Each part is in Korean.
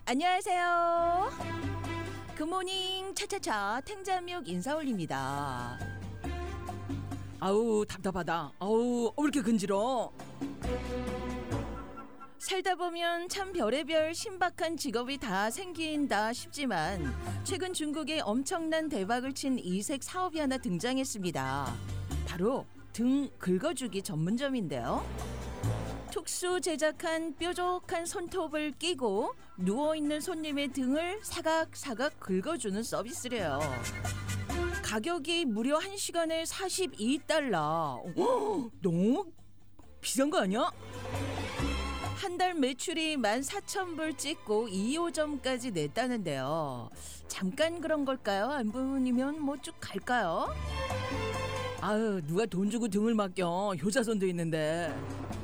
안녕하세요. 굿모닝 차차차 탱자미역 인사 올립니다. 아우 답답하다. 아우 왜 이렇게 근질어? 살다 보면 참 별의별 신박한 직업이 다 생긴다 싶지만 최근 중국에 엄청난 대박을 친 이색 사업이 하나 등장했습니다. 바로 등 긁어주기 전문점인데요. 특수 제작한 뾰족한 손톱을 끼고 누워있는 손님의 등을 사각사각 긁어주는 서비스래요. 가격이 무려 1시간에 42달러. 너무 비싼 거 아니야? 한 달 매출이 14,000불 찍고 2호점까지 냈다는데요. 잠깐 그런 걸까요? 안 보이면 뭐 쭉 갈까요? 아유 누가 돈 주고 등을 맡겨. 효자손도 있는데.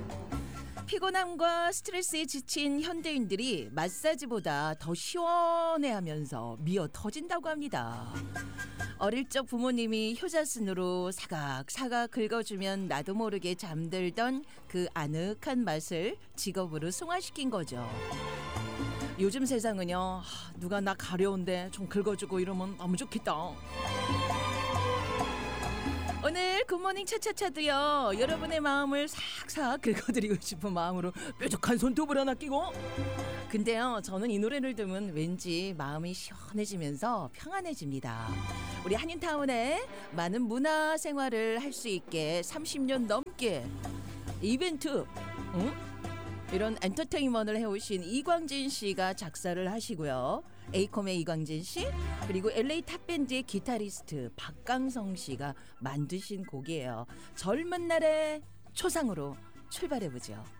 피곤함과 스트레스에 지친 현대인들이 마사지보다 더 시원해하면서 미어 터진다고 합니다. 어릴 적 부모님이 효자손으로 사각사각 긁어주면 나도 모르게 잠들던 그 아늑한 맛을 직업으로 승화시킨 거죠. 요즘 세상은요, 누가 나 가려운데 좀 긁어주고 이러면 너무 좋겠다. 오늘 굿모닝 차차차도요, 여러분의 마음을 싹싹 긁어드리고 싶은 마음으로 뾰족한 손톱을 하나 끼고. 근데요, 저는 이 노래를 들으면 왠지 마음이 시원해지면서 평안해집니다. 우리 한인타운에 많은 문화 생활을 할 수 있게 30년 넘게 이벤트, 이런 엔터테인먼트를 해오신 이광진 씨가 작사를 하시고요. 에이콤의 이광진 씨, 그리고 LA 탑밴드의 기타리스트 박강성 씨가 만드신 곡이에요. 젊은 날의 초상으로 출발해보죠.